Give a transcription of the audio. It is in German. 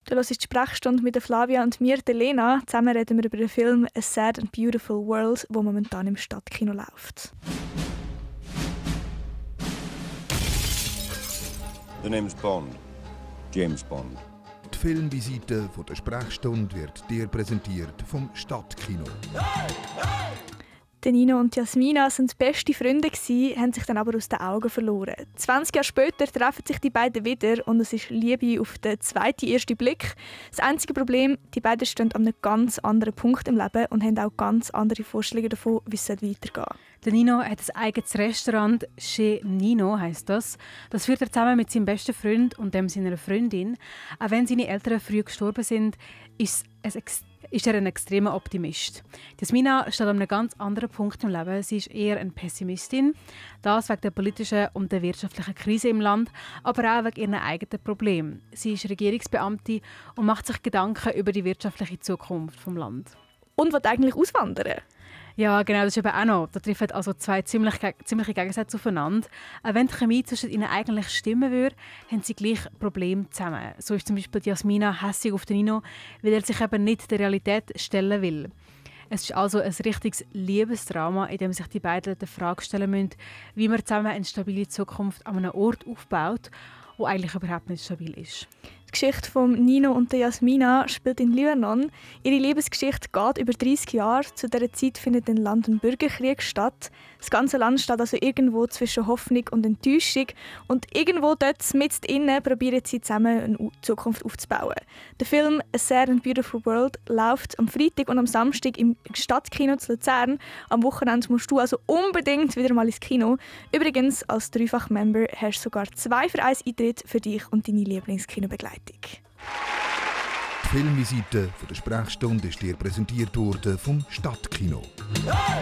Du hörst die Sprechstunde mit der Flavia und mir, der Lena. Zusammen reden wir über den Film «A Sad and Beautiful World», der momentan im Stadtkino läuft. The name's Bond. James Bond. Die Filmvisite von der Sprechstunde wird dir präsentiert vom Stadtkino. Nino und Jasmina sind beste Freunde gewesen, haben sich dann aber aus den Augen verloren. 20 Jahre später treffen sich die beiden wieder und es ist Liebe auf den zweiten ersten Blick. Das einzige Problem, die beiden stehen an einem ganz anderen Punkt im Leben und haben auch ganz andere Vorstellungen davon, wie es weitergehen soll. Der Nino hat ein eigenes Restaurant, Chez Nino heisst das. Das führt er zusammen mit seinem besten Freund und dem seiner Freundin. Auch wenn seine Eltern früh gestorben sind, ist er ein extremer Optimist. Jasmina steht an einem ganz anderen Punkt im Leben. Sie ist eher eine Pessimistin. Das wegen der politischen und der wirtschaftlichen Krise im Land, aber auch wegen ihren eigenen Problemen. Sie ist Regierungsbeamtin und macht sich Gedanken über die wirtschaftliche Zukunft des Landes. Und will eigentlich auswandern? Ja, genau, das ist eben auch noch. Da treffen also zwei ziemliche Gegensätze aufeinander. Auch wenn die Chemie zwischen ihnen eigentlich stimmen würde, haben sie gleich Probleme zusammen. So ist zum Beispiel Jasmina hässig auf den Nino, weil er sich eben nicht der Realität stellen will. Es ist also ein richtiges Liebesdrama, in dem sich die beiden die Frage stellen müssen, wie man zusammen eine stabile Zukunft an einem Ort aufbaut, wo eigentlich überhaupt nicht stabil ist. Die Geschichte von Nino und der Jasmina spielt in Libanon. Ihre Liebesgeschichte geht über 30 Jahre. Zu dieser Zeit findet im Land ein Bürgerkrieg statt. Das ganze Land steht also irgendwo zwischen Hoffnung und Enttäuschung. Und irgendwo dort, mitten innen, probieren sie zusammen eine Zukunft aufzubauen. Der Film «A Sad and Beautiful World» läuft am Freitag und am Samstag im Stadtkino zu Luzern. Am Wochenende musst du also unbedingt wieder mal ins Kino. Übrigens, als Dreifach-Member hast du sogar 2 für 1 Eintritt für dich und deine Lieblingskino-Begleitung. Die Filmvisite von der Sprechstunde ist dir präsentiert worden vom Stadtkino.